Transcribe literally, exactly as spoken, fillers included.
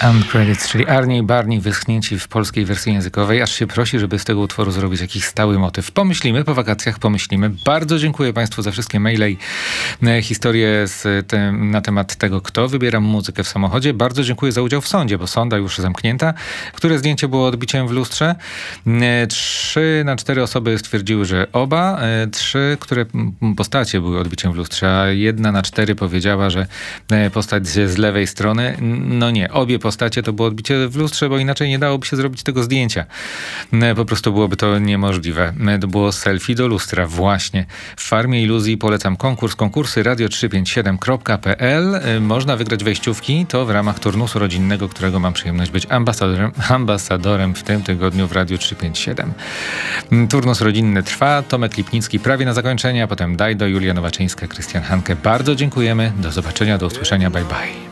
Uncredits, czyli Arnie i Barney wyschnięci w polskiej wersji językowej. Aż się prosi, żeby z tego utworu zrobić jakiś stały motyw. Pomyślimy, po wakacjach pomyślimy. Bardzo dziękuję Państwu za wszystkie maile i e, historie z te, na temat tego, kto wybiera muzykę w samochodzie. Bardzo dziękuję za udział w sądzie, bo sonda już zamknięta. Które zdjęcie było odbiciem w lustrze? E, trzy na cztery osoby stwierdziły, że oba. E, trzy, które postacie były odbiciem w lustrze, a jedna na cztery powiedziała, że e, postać z lewej strony. No nie, obie postacie to było odbicie w lustrze, bo inaczej nie dałoby się zrobić tego zdjęcia. Po prostu byłoby to niemożliwe. To było selfie do lustra. Właśnie. W Farmie Iluzji polecam konkurs. Konkursy radio trzysta pięćdziesiąt siedem kropka p l. Można wygrać wejściówki. To w ramach turnusu rodzinnego, którego mam przyjemność być ambasadorem, ambasadorem w tym tygodniu w radiu trzysta pięćdziesiąt siedem. Turnus rodzinny trwa. Tomek Lipnicki prawie na zakończenie, a potem Dajdo, Julia Nowaczyńska, Krystian Hanke. Bardzo dziękujemy. Do zobaczenia, do usłyszenia. Bye bye.